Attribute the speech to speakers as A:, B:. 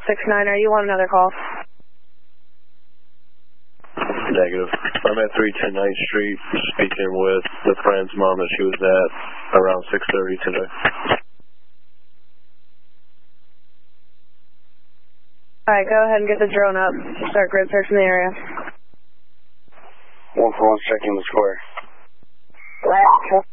A: 69er, you want another call?
B: Negative. I'm at 310 9th Street speaking with the friend's mom that she was at around 6:30 today.
A: Alright, go ahead and get the drone up. Start grid searching the area.
B: 141 checking the square.
A: Right.